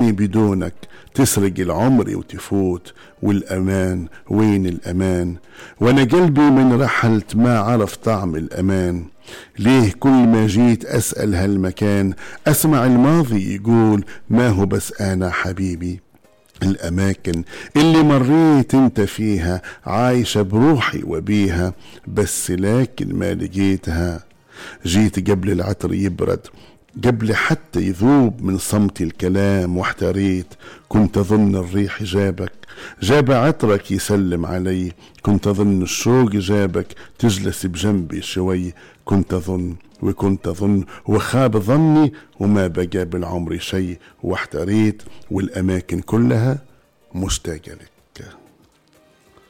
ضلني بدونك تسرق العمر وتفوت، والأمان وين الأمان؟ وأنا قلبي من رحلت ما عرف طعم الأمان. ليه كل ما جيت أسأل هالمكان أسمع الماضي يقول ما هو بس أنا حبيبي؟ الأماكن اللي مريت انت فيها عايشة بروحي وبيها، بس لكن ما لقيتها. جيت قبل العطر يبرد، قبل حتى يذوب من صمت الكلام، واحتريت. كنت أظن الريح جاب عطرك يسلم علي، كنت أظن الشوق جابك تجلس بجنبي شوي. كنت أظن وخاب ظني، وما بقى بالعمر شي، واحتريت والأماكن كلها مشتاقة لك.